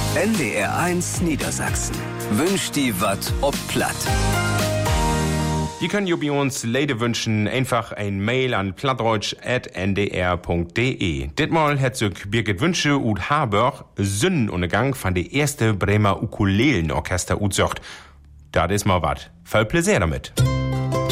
NDR1 Niedersachsen wünscht die wat ob Platt. Die können ja bei uns Leute wünschen, einfach ein Mail an plattdeutsch@ndr.de. Ditmal hat sich Birgit Wünsche und Haber Sonnenuntergang von der erste Bremer Ukulelenorchester utsucht. Das ist mal wat. Viel Pläsier damit.